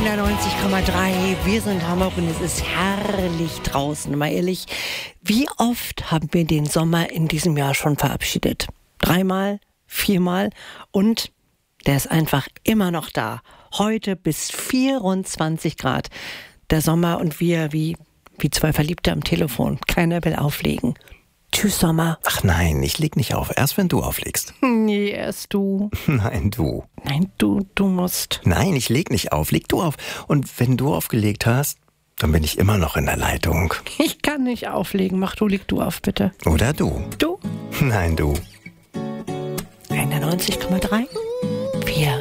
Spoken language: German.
91,3. Wir sind Hamburg und es ist herrlich draußen. Mal ehrlich, wie oft haben wir den Sommer in diesem Jahr schon verabschiedet? 3-mal, 4-mal und der ist einfach immer noch da. Heute bis 24 Grad. Der Sommer und wir wie zwei Verliebte am Telefon. Keiner will auflegen. Tschüss, Sommer. Ach nein, ich leg nicht auf. Erst wenn du auflegst. Nee, erst du. Nein, du. Nein, du musst. Nein, ich leg nicht auf. Leg du auf. Und wenn du aufgelegt hast, dann bin ich immer noch in der Leitung. Ich kann nicht auflegen. Leg du auf, bitte. Oder du. Du? Nein, du. 91,3. Wir